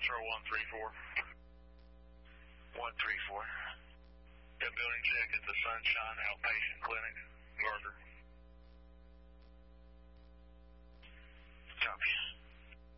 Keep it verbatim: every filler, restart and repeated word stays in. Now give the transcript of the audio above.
Metro one three four. one three four. Yeah, building check at the Sunshine Outpatient Clinic, Gardner.